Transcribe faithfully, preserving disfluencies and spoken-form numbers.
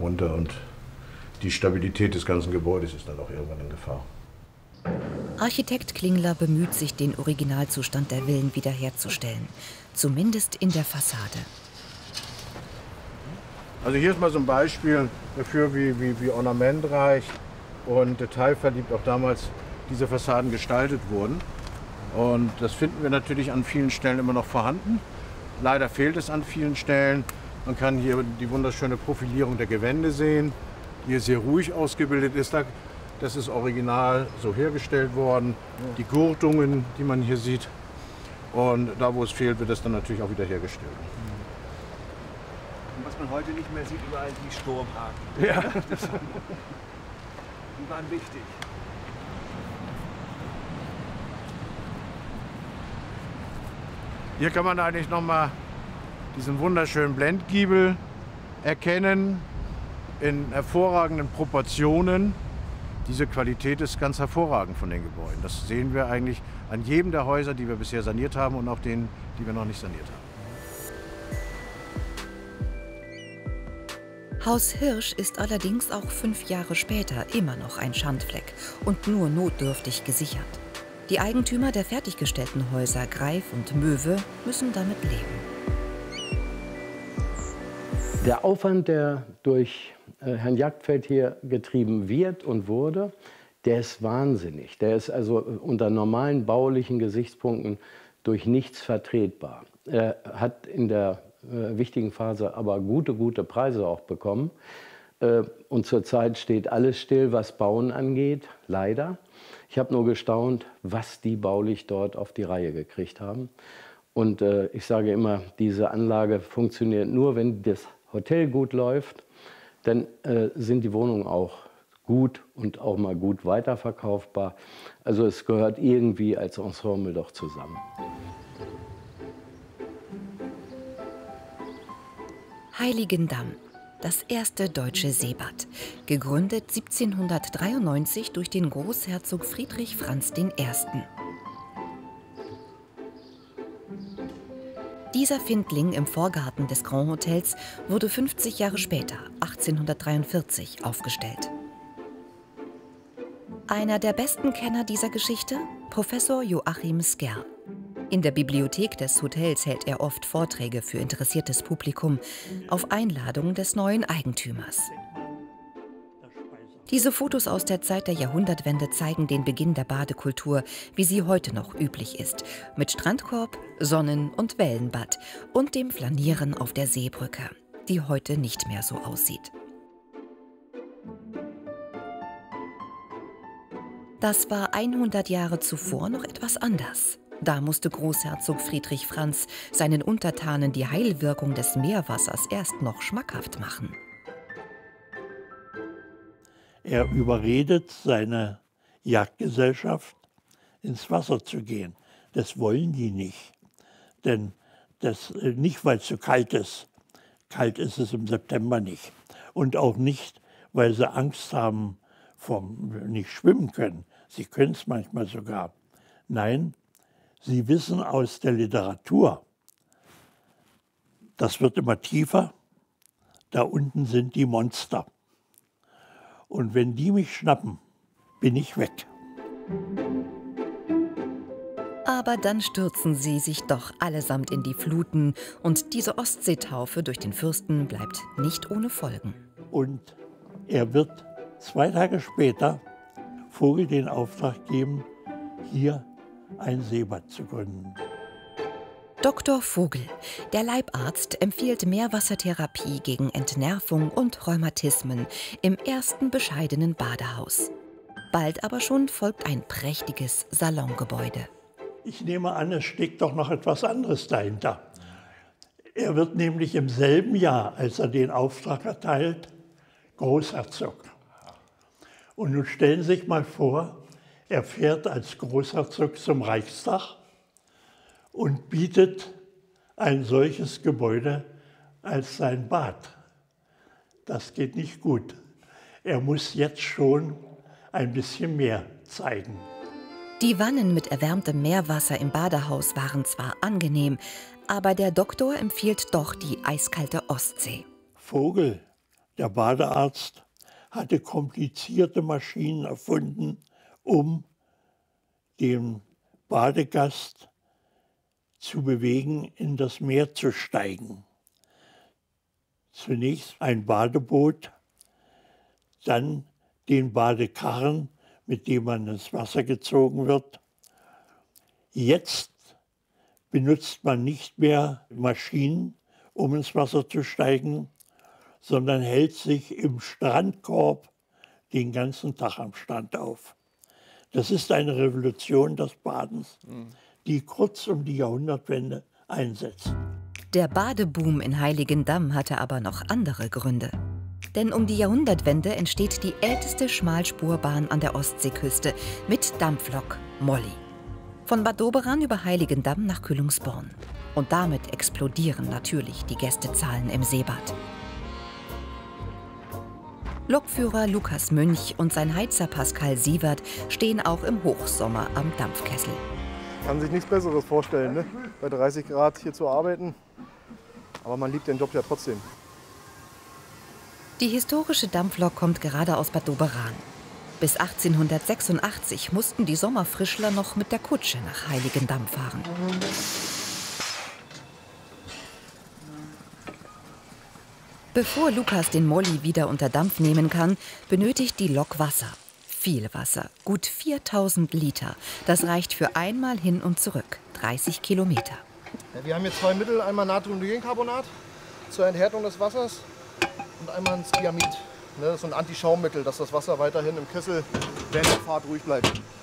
runter und die Stabilität des ganzen Gebäudes ist dann auch irgendwann in Gefahr. Architekt Klingler bemüht sich, den Originalzustand der Villen wiederherzustellen, zumindest in der Fassade. Also hier ist mal so ein Beispiel dafür, wie, wie, wie ornamentreich und detailverliebt auch damals diese Fassaden gestaltet wurden. Und das finden wir natürlich an vielen Stellen immer noch vorhanden. Leider fehlt es an vielen Stellen. Man kann hier die wunderschöne Profilierung der Gewände sehen, die hier sehr ruhig ausgebildet ist. Das ist original so hergestellt worden. Die Gurtungen, die man hier sieht. Und da, wo es fehlt, wird es dann natürlich auch wieder hergestellt. Und was man heute nicht mehr sieht, überall die Sturmhaken. Ja. Die waren wichtig. Hier kann man eigentlich noch mal diesen wunderschönen Blendgiebel erkennen in hervorragenden Proportionen. Diese Qualität ist ganz hervorragend von den Gebäuden. Das sehen wir eigentlich an jedem der Häuser, die wir bisher saniert haben und auch denen, die wir noch nicht saniert haben. Haus Hirsch ist allerdings auch fünf Jahre später immer noch ein Schandfleck und nur notdürftig gesichert. Die Eigentümer der fertiggestellten Häuser Greif und Möwe müssen damit leben. Der Aufwand, der durch äh, Herrn Jagdfeld hier getrieben wird und wurde, der ist wahnsinnig. Der ist also unter normalen baulichen Gesichtspunkten durch nichts vertretbar. Er hat in der äh, wichtigen Phase aber gute, gute Preise auch bekommen. Äh, und zurzeit steht alles still, was Bauen angeht, leider. Ich habe nur gestaunt, was die baulich dort auf die Reihe gekriegt haben. Und äh, ich sage immer, diese Anlage funktioniert nur, wenn das Hotel gut läuft. Dann äh, sind die Wohnungen auch gut und auch mal gut weiterverkaufbar. Also es gehört irgendwie als Ensemble doch zusammen. Heiligendamm, das erste deutsche Seebad, gegründet siebzehnhundertdreiundneunzig durch den Großherzog Friedrich Franz der Erste. Dieser Findling im Vorgarten des Grand Hotels wurde fünfzig Jahre später, achtzehnhundertdreiundvierzig, aufgestellt. Einer der besten Kenner dieser Geschichte? Professor Joachim Skerl. In der Bibliothek des Hotels hält er oft Vorträge für interessiertes Publikum auf Einladung des neuen Eigentümers. Diese Fotos aus der Zeit der Jahrhundertwende zeigen den Beginn der Badekultur, wie sie heute noch üblich ist, mit Strandkorb, Sonnen- und Wellenbad und dem Flanieren auf der Seebrücke, die heute nicht mehr so aussieht. Das war hundert Jahre zuvor noch etwas anders. Da musste Großherzog Friedrich Franz seinen Untertanen die Heilwirkung des Meerwassers erst noch schmackhaft machen. Er überredet seine Jagdgesellschaft, ins Wasser zu gehen. Das wollen die nicht. Denn das, nicht, weil es so kalt ist. Kalt ist es im September nicht. Und auch nicht, weil sie Angst haben, vom nicht schwimmen können. Sie können es manchmal sogar. Nein, sie wissen aus der Literatur, das wird immer tiefer, da unten sind die Monster. Und wenn die mich schnappen, bin ich weg. Aber dann stürzen sie sich doch allesamt in die Fluten und diese Ostseetaufe durch den Fürsten bleibt nicht ohne Folgen. Und er wird zwei Tage später Vogel den Auftrag geben, hier ein Seebad zu gründen. Doktor Vogel, der Leibarzt, empfiehlt Meerwassertherapie gegen Entnervung und Rheumatismen im ersten bescheidenen Badehaus. Bald aber schon folgt ein prächtiges Salongebäude. Ich nehme an, es steckt doch noch etwas anderes dahinter. Er wird nämlich im selben Jahr, als er den Auftrag erteilt, Großherzog. Und nun stellen Sie sich mal vor, er fährt als Großherzog zum Reichstag und bietet ein solches Gebäude als sein Bad. Das geht nicht gut. Er muss jetzt schon ein bisschen mehr zeigen. Die Wannen mit erwärmtem Meerwasser im Badehaus waren zwar angenehm, aber der Doktor empfiehlt doch die eiskalte Ostsee. Vogel Der Badearzt hatte komplizierte Maschinen erfunden, um den Badegast zu bewegen, in das Meer zu steigen. Zunächst ein Badeboot, dann den Badekarren, mit dem man ins Wasser gezogen wird. Jetzt benutzt man nicht mehr Maschinen, um ins Wasser zu steigen, sondern hält sich im Strandkorb den ganzen Tag am Strand auf. Das ist eine Revolution des Badens, die kurz um die Jahrhundertwende einsetzt. Der Badeboom in Heiligendamm hatte aber noch andere Gründe. Denn um die Jahrhundertwende entsteht die älteste Schmalspurbahn an der Ostseeküste mit Dampflok Molly. Von Bad Doberan über Heiligendamm nach Kühlungsborn. Und damit explodieren natürlich die Gästezahlen im Seebad. Lokführer Lukas Münch und sein Heizer Pascal Sievert stehen auch im Hochsommer am Dampfkessel. Kann sich nichts Besseres vorstellen, ne? Bei dreißig Grad hier zu arbeiten. Aber man liebt den Job ja trotzdem. Die historische Dampflok kommt gerade aus Bad Doberan. Bis achtzehnhundertsechsundachtzig mussten die Sommerfrischler noch mit der Kutsche nach Heiligendamm fahren. Bevor Lukas den Molly wieder unter Dampf nehmen kann, benötigt die Lok Wasser. Viel Wasser, gut viertausend Liter. Das reicht für einmal hin und zurück, dreißig Kilometer. Ja, wir haben hier zwei Mittel, einmal Natriumdihlencarbonat zur Enthärtung des Wassers und einmal ein Skiamid. Ne, das ist so ein Antischaummittel, dass das Wasser weiterhin im Kessel während der Fahrt ruhig bleibt.